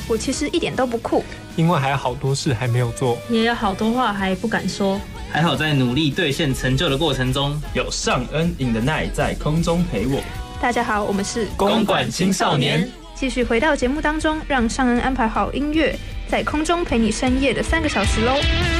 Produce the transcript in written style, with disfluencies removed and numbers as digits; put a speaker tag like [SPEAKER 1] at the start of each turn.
[SPEAKER 1] 我其实一点都不酷，
[SPEAKER 2] 因为还有好多事还没有做，
[SPEAKER 3] 也有好多话还不敢说。
[SPEAKER 4] 还好在努力兑现成就的过程中，
[SPEAKER 5] 有尚恩 in the night 在空中陪我。
[SPEAKER 1] 大家好，我们是
[SPEAKER 5] 公馆青少年，
[SPEAKER 1] 继续回到节目当中，让尚恩安排好音乐，在空中陪你深夜的3个小时喽。